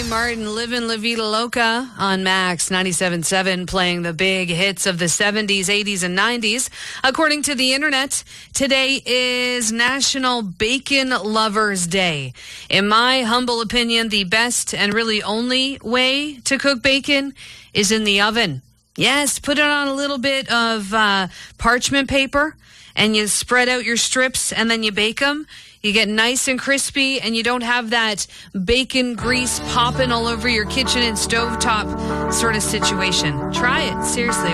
Ricky Martin, Livin' La Vida Loca on Max 97.7, playing the big hits of the 70s, 80s, and 90s. According to the internet, today is National Bacon Lovers Day. In my humble opinion, the best and really only way to cook bacon is in the oven. Yes, put it on a little bit of parchment paper, and you spread out your strips, and then you bake them. You get nice and crispy, and you don't have that bacon grease popping all over your kitchen and stovetop sort of situation. Try it, seriously.